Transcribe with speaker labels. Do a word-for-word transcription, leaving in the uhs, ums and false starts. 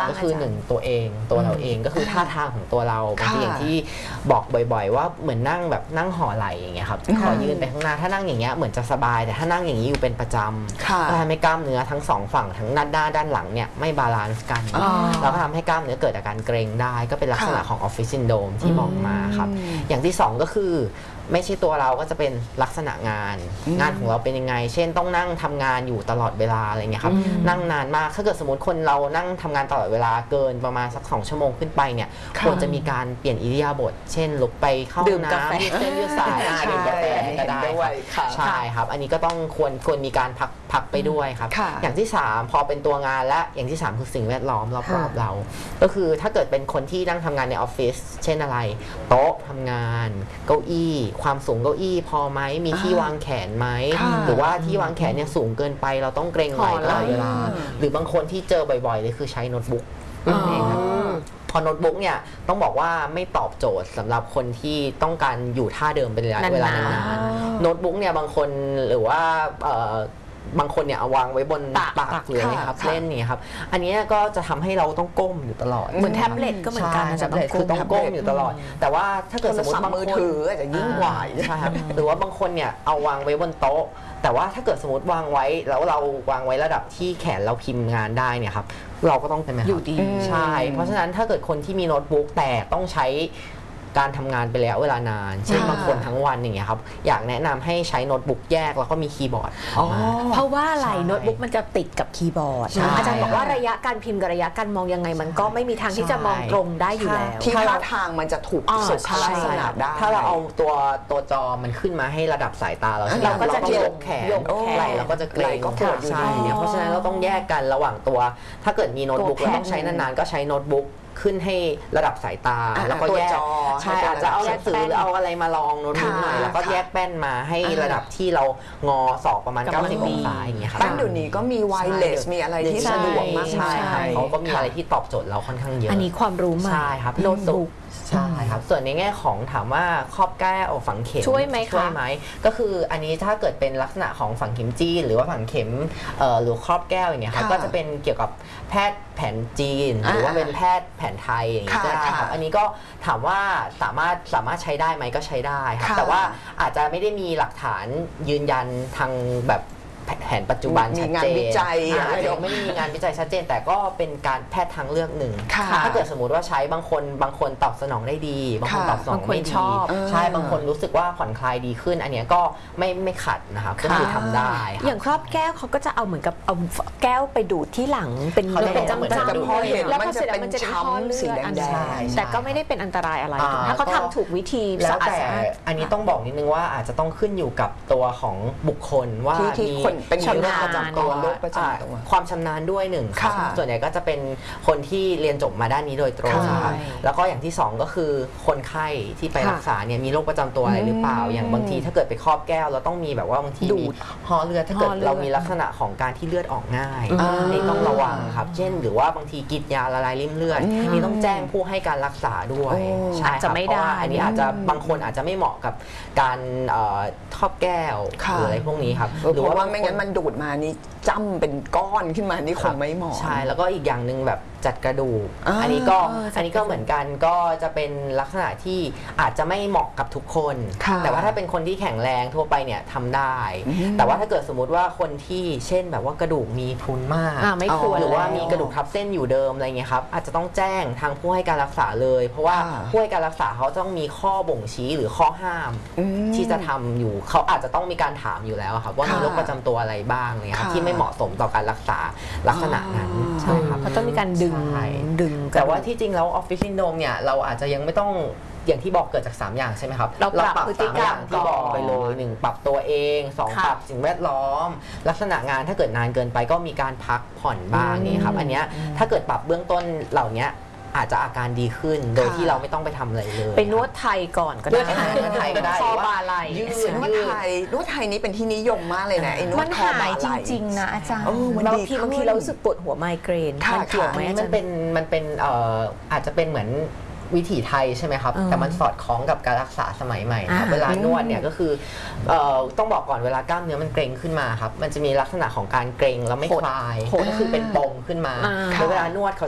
Speaker 1: ก็คือหนึ่งตัวเองตัวเราเองก็คือท่าทางของตัวเราบางทีอย่างที่บอกบ่อยๆว่าเหมือนนั่งแบบนั่งห่อไหล่อย่างเงี้ยครับขอยืนไปข้างหน้าถ้านั่งอย่างเงี้ยเหมือนจะสบายแต่ถ้านั่งอย่างนี้อยู่เป็นประจำก็ทำให้กล้ามเนื้อทั้งสองฝั่งทั้งด้านหน้าด้านหลังเนี่ยไม่บาลานซ์กันแล้วก็ทำให้กล้ามเนื้อเกิดอาการเกร็งได้ก็เป็นลักษณะของออฟฟิศซินโดรมที่บอกมาครับอย่างที่สองก็คือไม่ใช่ตัวเราก็จะเป็นลักษณะงานงานของเราเป็นยังไงเช่นต้องนั่งทำงานอยู่ตลอดเวลาอะไรเงี้ยครับนั่งนานมากถ้าเกิดสมมติคนเรานั่งทำงานตลอดเวลาเกินประมาณสักสองชั่วโมงขึ้นไปเนี่ยควรจะมีการเปลี่ยนอิริยาบถเช่นลุกไปเข้าน้ำยืดเส้นยืดสายดื่มกาแฟก็ได้ใช่ครับอันนี้ก็ต้องควรควรมีการพักพักไปด้วยครับอย่างที่สามพอเป็นตัวงานและอย่างที่สามคือสิ่งแวดล้อมรอบๆเราก็คือถ้าเกิดเป็นคนที่นั่งทำงานในออฟฟิศเช่นอะไรโต๊ะทำงานเก้าอี้ความสูงเก้าอี้พอไหมมีที่วางแขนไหมหรือว่าที่วางแขนเนี่ยสูงเกินไปเราต้องเกรงไหล่ตลอดเวลาหรือบางคนที่เจอบ่อยๆเลยคือใช้โน้ตบุ๊กเองครับพอโน้ตบุ๊กเนี่ยต้องบอกว่าไม่ตอบโจทย์สำหรับคนที่ต้องการอยู่ท่าเดิมเป็นระยะเวลานานๆโน้ตบุ๊กเนี่ยบางคนหรือว่าบางคนเนี่ยเอาวางไว้บนตักเลยครับเล่นนี่ครับอันนี้ก็จะทำให้เราต้องก้มอยู่ตลอด
Speaker 2: เหมือนแท็บเล็ตก็เหมือนกัน
Speaker 1: แท็บเล็ตคือต้องก้มอยู่ตลอดแต่ว่าถ้าเกิดสมมติบางคน
Speaker 3: ถืออาจจะยิ่งกว่า
Speaker 1: ใช่ครับหรือว่าบางคนเนี่ยเอาวางไว้บนโต๊ะแต่ว่าถ้าเกิดสมมติวางไว้แล้วเราวางไว้ระดับที่แขนเราพิมพ์งานได้เนี่ยครับเราก็ต้องเป็น
Speaker 2: อยู่ดี
Speaker 1: ใช่เพราะฉะนั้นถ้าเกิดคนที่มีโน้ตบุ๊กแต่ต้องใช้การทำงานไปแล้วเวลานานเช่นบางคนทั้งวันอย่างเงี้ยครับอยากแนะนำให้ใช้โน้ตบุ๊กแยกแล้วก็มีคีย์บอร์ด
Speaker 2: เพราะว่าอะไรโน้ตบุ๊กมันจะติดกับคีย์บอร์ดอาจารย์บอกว่าระยะการพิมพ์กับระยะการมองยังไงมันก็ไม่มีทางที่จะมองตรงได้อยู่แล้ว
Speaker 3: ที่ท่าทางมันจะถูกสุขลักษณะได้
Speaker 1: ถ้าเราเอาตัวตัวจอมันขึ้นมาให้ระดับสายตาเรา
Speaker 2: เราก็จะ
Speaker 1: ยกแขนไหล่เราก็จะเกร็ง
Speaker 3: ก็ปวดอยู่
Speaker 1: เนี่ยเพราะฉะนั้นเราต้องแยกกันระหว่างตัวถ้าเกิดมีโน้ตบุ๊กแล้วต้องใช้นานๆก็ใช้โน้ตบุ๊กขึ้นให้ระดับสายตาแล้วก็แยกใช่อาจจะเอาหนังสือหรือเอาอะไรมาลองโน้ตบุ๊กหน่อยแล้วก็แยกแป้นมาให้ระดับที่เรางอศอกประมาณเก้าสิบองศาอย่างเงี้ยครับ
Speaker 3: แป้นเดี๋ยวนี้ก็มีไวเลสมีอะไรที่สะดวกมาก
Speaker 1: ใช่ครับเขาก็มีอะไรที่ตอบโจทย์เราค่อนข้างเยอะ
Speaker 2: อันนี้ความรู้มาก
Speaker 1: ใช่ครับโน้ตบุ๊กใช่ครับส่วนในแง่ของถามว่าครอบแก้วฝังเข็ม
Speaker 2: ช่วยไหมคะ
Speaker 1: ช่วยไหมก็คืออันนี้ถ้าเกิดเป็นลักษณะของฝังเข็มจีนหรือว่าฝังเข็มหรือครอบแก้วอย่างเงี้ยครับก็จะเป็นเกี่ยวกับแพทย์แผนจีนหรือว่าเป็นแพทย์แผนไทยอย่างนี้ก็ได้ครับอันนี้ก็ถามว่าสามารถสามารถใช้ได้ไหมก็ใช้ได้ครับแต่ว่าอาจจะไม่ได้มีหลักฐานยืนยันทางแบบแผนปัจจุบันชัดเจน
Speaker 3: วิจัย
Speaker 1: อาจจะไม่ได้มีงานวิจัยชัดเจนแต่ก็เป็นการแพทย์ทางเลือกหนึ่งถ้าเกิดสมมติว่าใช้บางคนบางคนตอบสนองได้ดีบางคนตอบสนองไม่ดีใช่บางคนรู้สึกว่าผ่อนคลายดีขึ้นอันนี้ก็ไม่ไม่ขัดนะคะก็คือทำได้
Speaker 2: อย่างครอบแก้วเขาก็จะเอาเหมือนกับเอาแก้วไปดูดที่หลังเป็น
Speaker 1: เป็น
Speaker 2: จำจำแล้วพอเสร็จแล้วมันจะช้ำ
Speaker 3: สีแดง
Speaker 2: แต่ก็ไม่ได้เป็นอันตรายอะไรถ้าเขาทำถูกวิธี
Speaker 1: แล้วแต่อันนี้ต้องบอกนิดนึงว่าอาจจะต้องขึ้นอยู่กับตัวของบุคคลว่ามี
Speaker 3: เป็นโรคประจำตัว
Speaker 1: ความชำนาญด้วยหนึ่งครับส่วนใหญ่ก็จะเป็นคนที่เรียนจบมาด้านนี้โดยตรงแล้วก็อย่างที่สองก็คือคนไข้ที่ไปรักษาเนี่ยมีโรคประจำตัวอะไรหรือเปล่าอย่างบางทีถ้าเกิดไปครอบแก้วเราต้องมีแบบว่าบางทีมีห่อเลือดถ้าเกิดเรามีลักษณะของการที่เลือดออกง่ายนี่ต้องระวังครับเช่นหรือว่าบางทีกินยาละลายริ่มเลือดนี่ต้องแจ้งผู้ให้การรักษาด้วยใช่
Speaker 2: จะไม่ได้
Speaker 1: อันนี้อาจจะบางคนอาจจะไม่เหมาะกับการครอบแก้วหรืออะไรพวกนี้ครับ
Speaker 3: หรือว่าไม่งั้นมันดูดมานี่จ้ำเป็นก้อนขึ้นมานี่คงไม่เหมาะ
Speaker 1: ใช่แล้วก็อีกอย่างหนึ่งแบบจัดกระดูกอันนี้ก็อันนี้ก็เหมือนกันก็จะเป็นลักษณะที่อาจจะไม่เหมาะกับทุกคนแต่ว่าถ้าเป็นคนที่แข็งแรงทั่วไปเนี่ยทำได้แต่ว่าถ้าเกิดสมมุติว่าคนที่เช่นแบบว่ากระดูกมีพรุนมากหรือว่ามีกระดูกทับเส้นอยู่เดิมอะไรเงี้ยครับอาจจะต้องแจ้งทางผู้ให้การรักษาเลยเพราะว่าผู้ให้การรักษาเขาต้องมีข้อบ่งชี้หรือข้อห้ามที่จะทำอยู่เขาอาจจะต้องมีการถามอยู่แล้วครับว่ามีโรคประจำตัวอะไรบ้างเนี่ยครับที่ไม่เหมาะสมต่อการรักษาลักษณะนั้นใช่ครับ
Speaker 2: เขาต้องมีการดึงดึง
Speaker 1: แต่ว่าที่จริงแล้วออฟฟิศซินโดรมเนี่ยเราอาจจะยังไม่ต้องอย่างที่บอกเกิดจากสามอย่างใช่ไหมครับ
Speaker 2: เราปรับพฤติกรรม
Speaker 1: ที่บอกไปเลยหนึ่งปรับตัวเองสองปรับสิ่งแวดล้อมลักษณะงานถ้าเกิดนานเกินไปก็มีการพักผ่อนบ้างนี่ครับอันเนี้ยถ้าเกิดปรับเบื้องต้นเหล่านี้อาจจะอาการดีขึ้นโดยที่เราไม่ต้องไปทำอะไรเลย
Speaker 2: ไปนวดไทยก่อนก็ได้
Speaker 1: นวดไทยก็ได้
Speaker 2: คอบาไหล่
Speaker 3: ยืดนวดไทยนวดไทยนี้เป็นที่นิยมมากเลยนะไอ้นวดคอบาไหล่
Speaker 2: จริงๆนะอาจารย์บางทีบางทีเรารู้สึกปวดหัวไมเกรน
Speaker 1: มันเกี่ยวไหมมันเป็นมันเป็นเอ่ออาจจะเป็นเหมือนวิถีไทยใช่ไหมครับแต่มันสอดคล้องกับการรักษาสมัยใหม่ครับเวลานวดเนี่ยก็คือต้องบอกก่อนเวลากล้ามเนื้อมันเกร็งขึ้นมาครับมันจะมีลักษณะของการเกร็งแล้วไม่คลายก็คือเป็นปมขึ้นมาเวลานวดเขา